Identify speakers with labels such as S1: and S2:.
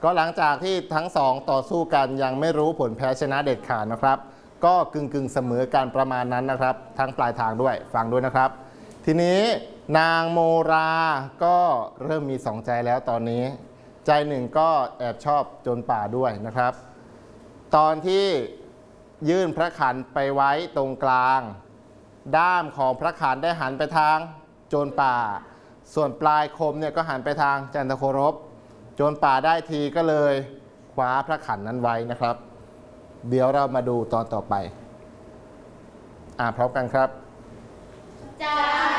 S1: ก็หลังจากที่ทั้งสองต่อสู้กันยังไม่รู้ผลแพ้ชนะเด็ดขาดนะครับก็กึ่งเสมอกันประมาณนั้นนะครับทั้งปลายทางด้วยฟังด้วยนะครับทีนี้นางโมราก็เริ่มมีสองใจแล้วตอนนี้ใจหนึ่งก็แอบชอบโจรป่าด้วยนะครับตอนที่ยื่นพระขันไปไว้ตรงกลางด้ามของพระขันได้หันไปทางโจรป่าส่วนปลายคมเนี่ยก็หันไปทางจันทโครบโจรป่าได้ทีก็เลยคว้าพระขันนั้นไว้นะครับเดี๋ยวเรามาดูตอนต่อไปพร้อมกันครับ
S2: จาก